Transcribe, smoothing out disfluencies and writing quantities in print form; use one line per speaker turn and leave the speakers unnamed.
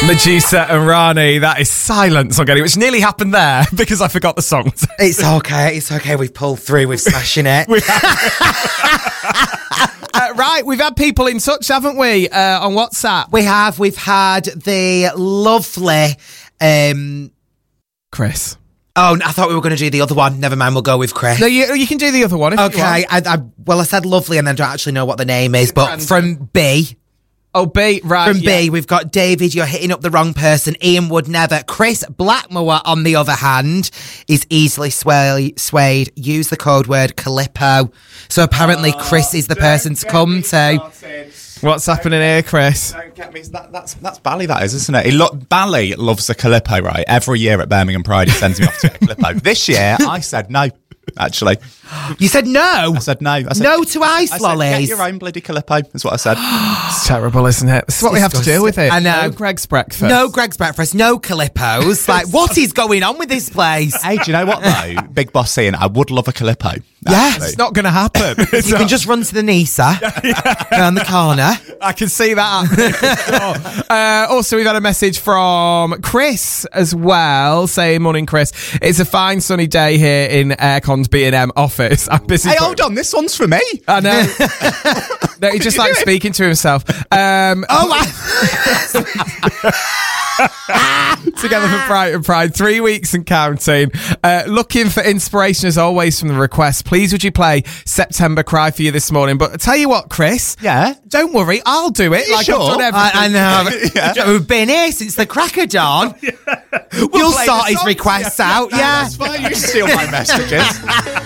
Medusa and Rani, that is silence I'm getting, which nearly happened there because I forgot the songs.
It's okay. We've pulled through. We're smashing it.
Right, we've had people in touch, haven't we, on WhatsApp?
We have. We've had the lovely...
Chris.
Oh, I thought we were going to do the other one. Never mind, we'll go with Chris.
No, you can do the other one if you
Okay,
want.
I said lovely and then don't actually know what the name is, but from B...
Oh, B, right.
From B, we've got David, you're hitting up the wrong person. Ian would never. Chris Blackmore, on the other hand, is easily swayed. Use the code word Calippo. So apparently Chris is the person to come to.
What's happening here, Chris?
Don't get me. That's Bally, that is, isn't it? Bally loves a Calippo, right? Every year at Birmingham Pride, he sends me off to get a Calippo. This year, I said no. Actually,
you said no.
I said no. I said,
no to ice lollies.
Get your own bloody Calippo. Is what I said.
It's terrible, isn't it? This is what we have to deal with it.
I know.
No Greg's breakfast.
No Greg's breakfast. No Calippos. Like, what is going on with this place?
Hey, do you know what though? Big Boss saying I would love a Calippo.
Yes,
it's not going to happen.
You can just run to the Nisa around the corner.
I can see that. Also, we've had a message from Chris as well, saying, "Morning, Chris. It's a fine sunny day here in Aircon's B&M office. I'm busy."
Hey, hold on. This one's for me.
I know. No, he just likes speaking to himself. Together for Brighton Pride, 3 weeks and counting. Looking for inspiration as always from the request. Please would you play September Cry for you this morning? But I tell you what, Chris.
Yeah?
Don't worry, I'll do it. Like
sure?
I've done everything.
I know. Yeah. We've been here since the crack of dawn. You'll sort his requests out. Yeah.
That's fine. You steal my messages.